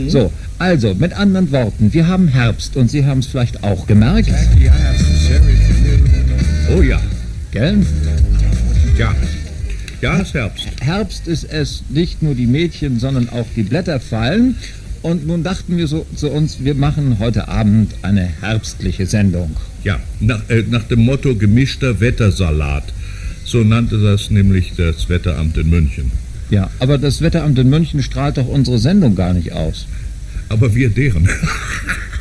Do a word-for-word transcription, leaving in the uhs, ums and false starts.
Mhm. So, also, mit anderen Worten, wir haben Herbst und Sie haben es vielleicht auch gemerkt. Oh ja. Gell? Ja. Ja, es ist Herbst. Herbst ist es, nicht nur die Mädchen, sondern auch die Blätter fallen. Und nun dachten wir so zu uns, wir machen heute Abend eine herbstliche Sendung. Ja, nach, äh, nach dem Motto gemischter Wettersalat. So nannte das nämlich das Wetteramt in München. Ja, aber das Wetteramt in München strahlt doch unsere Sendung gar nicht aus. Aber wir deren.